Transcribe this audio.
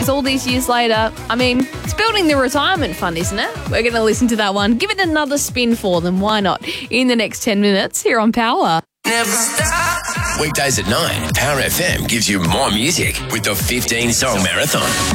Because all these years later, I mean, it's building the retirement fund, isn't it? We're going to listen to that one. Give it another spin for them. Why not? In the next 10 minutes here on Power. Never stop. Weekdays at 9, Power FM gives you more music with the 15-song marathon.